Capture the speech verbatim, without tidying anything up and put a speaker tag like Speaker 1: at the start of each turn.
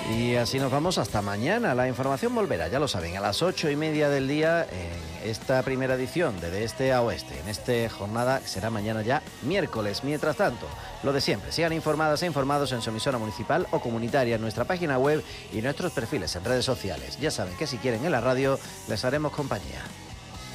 Speaker 1: Y así nos vamos hasta mañana. La información volverá, ya lo saben, a las ocho y media del día en esta primera edición de De Este a Oeste. En esta jornada que será mañana ya miércoles. Mientras tanto, lo de siempre, sigan informadas e informados en su emisora municipal o comunitaria, en nuestra página web y nuestros perfiles en redes sociales. Ya saben que si quieren en la radio les haremos compañía.